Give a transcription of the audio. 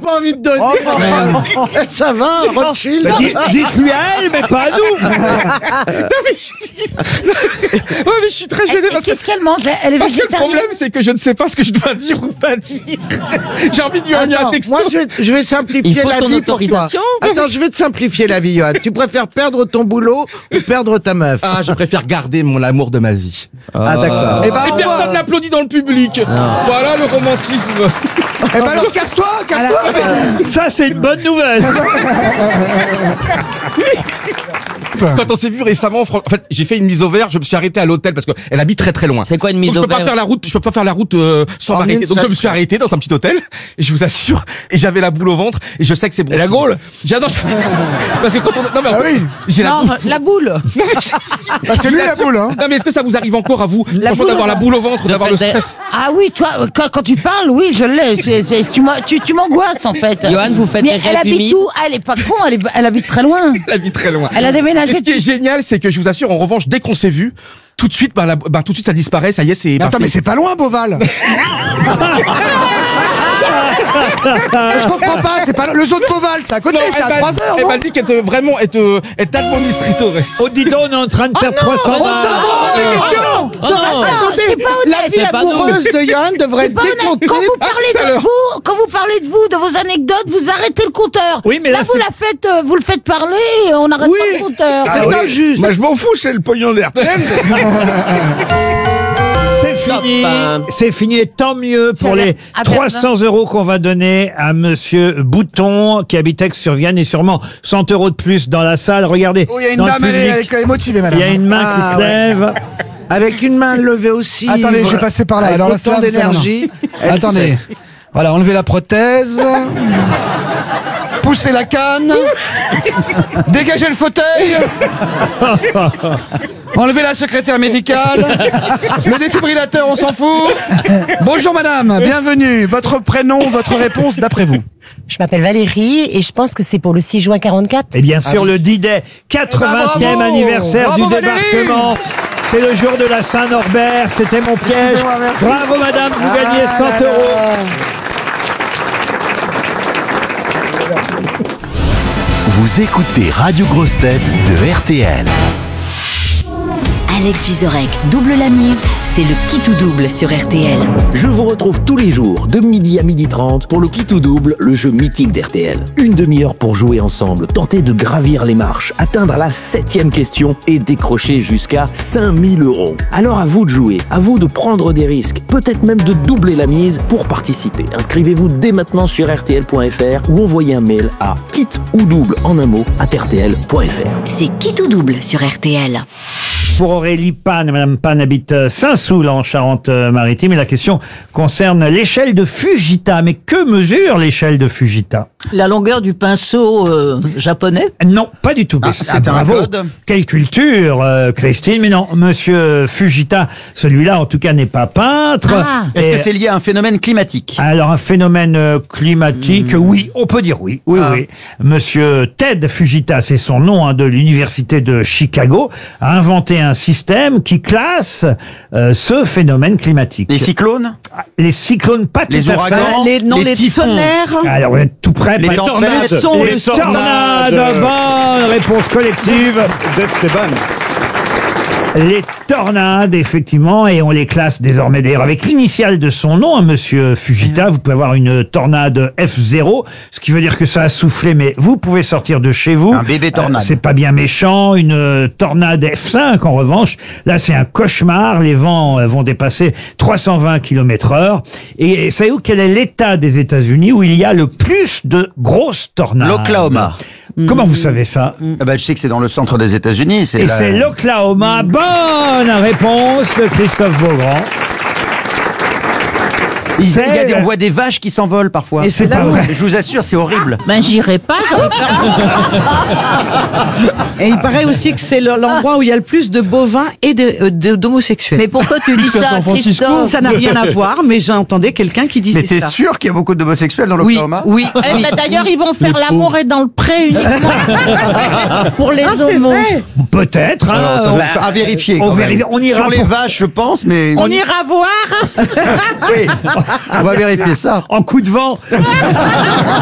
pas envie de donner. Ça va, Rothschild. Dites-lui à elle, mais pas à nous. Ouais, mais je suis très gêné parce que... Qu'est-ce qu'elle mange? Elle est Parce que le végétarienne. problème, c'est que je ne sais pas ce que je dois dire ou pas dire. J'ai envie de lui envoyer un texto. Moi, je vais simplifier Il faut la ton vie pour toi. autorisation. Attends, je vais te simplifier la vie, Johan. Tu préfères perdre ton boulot ou perdre ta meuf? Ah, je préfère garder mon amour de ma vie. Ah, d'accord. Et personne n'applaudit dans le public. Voilà le romantisme. Eh ben alors, casse-toi. Ça, c'est une bonne nouvelle. Quand on s'est vu récemment, en fait, j'ai fait une mise au vert. Je me suis arrêté à l'hôtel parce qu'elle habite très très loin. C'est quoi une mise Donc, au je peux pas vert? faire la route. Je peux pas faire la route sans En m'arrêter. une Donc je seule me suis arrêté dans un petit hôtel. Et je vous assure, et j'avais la boule au ventre. Et je sais que c'est bon. Et la gaule? J'adore. Parce que quand on, non mais Ah oui. j'ai la boule. La boule. Bah, c'est lui la boule, hein. Non mais est-ce que ça vous arrive encore à vous, franchement, boule d'avoir la boule au ventre, d'avoir le fait- stress? Ah oui, toi, quand tu parles, oui, je l'ai. Tu m'angoisses, en fait. Johan, vous faites Mais des elle rêves habite humides. où? Ah, elle est pas con, elle habite très loin. Elle habite très loin. Elle a Et déménagé. ce qui est génial, c'est que je vous assure, en revanche, dès qu'on s'est vu, tout de suite, tout de suite, ça disparaît. Ça y est, c'est. Attends, mais c'est pas loin, Beauval. Je comprends pas, c'est pas le zoo de Beauval, c'est à côté, c'est à 3 heures. Elle non m'a dit qu'elle vraiment est administrateur. Oh, dis donc, on est en train de perdre 300 balles. Oh non. C'est pas La honnête. vie c'est pas amoureuse de Johan devrait être Pas honnête. décomptée. Quand vous parlez de vous, de vos anecdotes, vous arrêtez le compteur. Oui, mais là, vous vous le faites parler, et on n'arrête pas le compteur. C'est injuste. Moi je m'en fous, c'est le pognon d'RTL. C'est fini, Stop. c'est fini et tant mieux pour les à 300 € qu'on va donner à Monsieur Bouton qui habite Aix-sur-Vienne et sûrement 100 € de plus dans la salle. Regardez, Oh, il y a une dans le dame, elle public, est motivée, madame. il y a une main qui se lève. Avec une main levée aussi. Attendez, je vais passer par là. Avec Alors là, autant ça, d'énergie. Elle Attendez. sait. Voilà, enlevez la prothèse. Poussez la canne. Dégagez le fauteuil. Enlevez la secrétaire médicale. Le défibrillateur, on s'en fout. Bonjour madame, bienvenue. Votre prénom, votre réponse d'après vous. Je m'appelle Valérie et je pense que c'est pour le 6 juin 44. Et bien sûr, le D-Day, 80e bravo. anniversaire Bravo, du Valérie. débarquement. C'est le jour de la Saint-Norbert, c'était mon piège. Excusez-moi, merci. Bravo madame, vous gagnez 100 €. Vous écoutez Radio Grosse Tête de RTL. Alex Vizorek double la mise, c'est le qui tout double sur RTL. Je vous retrouve tous les jours de midi à 12h30 pour le qui tout double, le jeu mythique d'RTL. Une demi-heure pour jouer ensemble, tenter de gravir les marches, atteindre la 7e question et décrocher jusqu'à 5000 €. Alors à vous de jouer, à vous de prendre des risques, peut-être même de doubler la mise pour participer. Inscrivez-vous dès maintenant sur RTL.fr ou envoyez un mail à kit ou double en un mot à RTL.fr. C'est qui tout double sur RTL. Pour Aurélie Pan, Madame Pan habite Saint-Soul en Charente-Maritime et la question concerne l'échelle de Fujita. Mais que mesure l'échelle de Fujita? La longueur du pinceau japonais. Non, pas du tout. Mais c'est un bravo. code. Quelle culture, Christine. Mais non, Monsieur Fujita, celui-là en tout cas n'est pas peintre. Est-ce Et- que c'est lié à un phénomène climatique? Alors un phénomène climatique, oui, on peut dire oui, oui. Monsieur Ted Fujita, c'est son nom, de l'université de Chicago, a inventé un système qui classe ce phénomène climatique. Les cyclones? Les cyclones, pas tout Les à fait. ouragans? Les typhons? tonnerres. Alors vous êtes tout près. Les pas- tornades? Les tornades. Bonne réponse collective. Les tornades, effectivement, et on les classe désormais d'ailleurs avec l'initiale de son nom, Monsieur Fujita. Vous pouvez avoir une tornade F0, ce qui veut dire que ça a soufflé, mais vous pouvez sortir de chez vous. Un bébé tornade. C'est pas bien méchant. Une tornade F5, en revanche, là c'est un cauchemar. Les vents vont dépasser 320 km/h. Et savez-vous quel est l'état des États-Unis où il y a le plus de grosses tornades? L'Oklahoma. Comment vous savez ça? Ah bah, je sais que c'est dans le centre des États-Unis. Et c'est l'Oklahoma. Bonne réponse de Christophe Beaugrand. On voit des vaches qui s'envolent parfois. Et c'est pas vrai. Je vous assure, c'est horrible. Ben j'irai pas. Et il paraît aussi que c'est l'endroit où il y a le plus de bovins et d'homosexuels. Mais pourquoi tu dis ça, Christophe? Ça n'a rien à voir, mais j'entendais quelqu'un qui disait Mais t'es ça. sûr qu'il y a beaucoup d'homosexuels dans Oui, l'Oklahoma? oui. Eh ben, d'ailleurs, ils vont faire l'amour et dans le pré uniquement pour les homos. Peut-être. Hein, À vérifier. on quand même. vérifie. On ira Sur les pour- vaches, je pense, mais On ira voir. oui, on va vérifier ça. en coup de vent.